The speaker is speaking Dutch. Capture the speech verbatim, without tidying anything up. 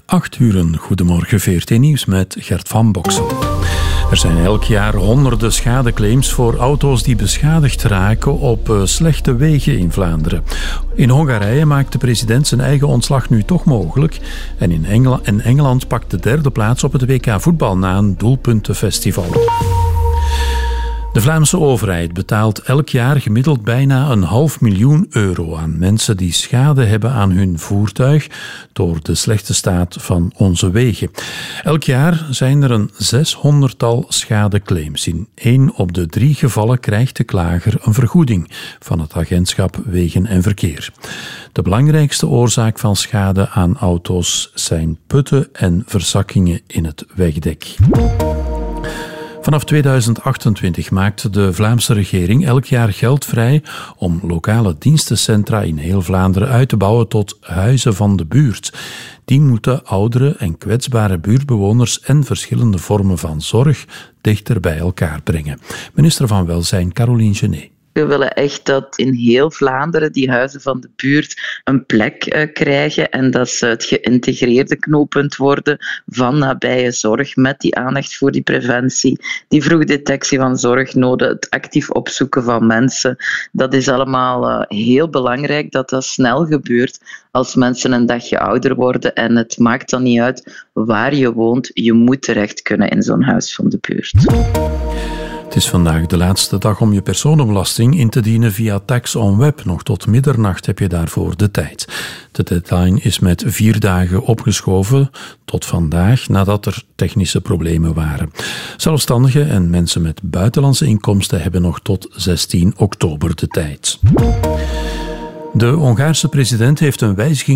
Acht uren, goedemorgen, V R T Nieuws met Gert van Boksel. Er zijn elk jaar honderden schadeclaims voor auto's die beschadigd raken op uh, slechte wegen in Vlaanderen. In Hongarije maakt de president zijn eigen ontslag nu toch mogelijk. En in, Engel- en Engeland pakt de derde plaats op het W K voetbal na een doelpuntenfestival. De Vlaamse overheid betaalt elk jaar gemiddeld bijna een half miljoen euro aan mensen die schade hebben aan hun voertuig door de slechte staat van onze wegen. Elk jaar zijn er een zeshonderdtal schadeclaims. In één op de drie gevallen krijgt de klager een vergoeding van het agentschap Wegen en Verkeer. De belangrijkste oorzaak van schade aan auto's zijn putten en verzakkingen in het wegdek. Vanaf tweeduizend achtentwintig maakt de Vlaamse regering elk jaar geld vrij om lokale dienstencentra in heel Vlaanderen uit te bouwen tot huizen van de buurt. Die moeten oudere en kwetsbare buurtbewoners en verschillende vormen van zorg dichter bij elkaar brengen. Minister van Welzijn Caroline Genet. We willen echt dat in heel Vlaanderen die huizen van de buurt een plek uh, krijgen en dat ze het geïntegreerde knooppunt worden van nabije zorg met die aandacht voor die preventie, die vroegdetectie van zorgnoden, het actief opzoeken van mensen. Dat is allemaal uh, heel belangrijk dat dat snel gebeurt als mensen een dagje ouder worden en het maakt dan niet uit waar je woont, je moet terecht kunnen in zo'n huis van de buurt. Het is vandaag de laatste dag om je personenbelasting in te dienen via Tax on Web. Nog tot middernacht heb je daarvoor de tijd. De deadline is met vier dagen opgeschoven tot vandaag nadat er technische problemen waren. Zelfstandigen en mensen met buitenlandse inkomsten hebben nog tot zestien oktober de tijd. De Hongaarse president heeft een wijziging